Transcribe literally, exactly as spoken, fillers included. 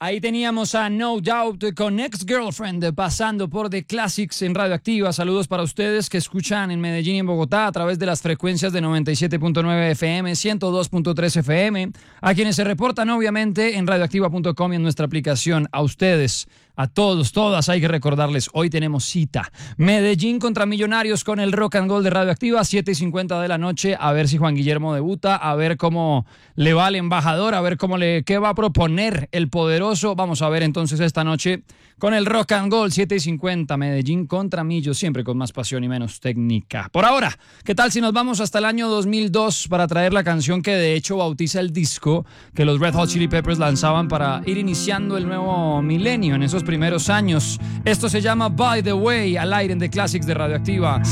Ahí teníamos a No Doubt con Ex Girlfriend pasando por The Classics en Radioactiva. Saludos para ustedes que escuchan en Medellín y en Bogotá a través de las frecuencias de noventa y siete punto nueve F M, ciento dos punto tres F M. A quienes se reportan obviamente en radioactiva punto com y en nuestra aplicación. A ustedes, a todos, todas, hay que recordarles, hoy tenemos cita. Medellín contra Millonarios con el Rock and Roll de Radioactiva, siete y cincuenta de la noche. A ver si Juan Guillermo debuta, a ver cómo le va al embajador, a ver cómo le, qué va a proponer el poderoso. Vamos a ver entonces esta noche con el Rock and Roll, siete y cincuenta, Medellín contra Millos, siempre con más pasión y menos técnica. Por ahora, ¿qué tal si nos vamos hasta el año dos mil dos para traer la canción que de hecho bautiza el disco que los Red Hot Chili Peppers lanzaban para ir iniciando el nuevo milenio en esos primeros años? Esto se llama By the Way, al aire en The Classics de Radioactiva.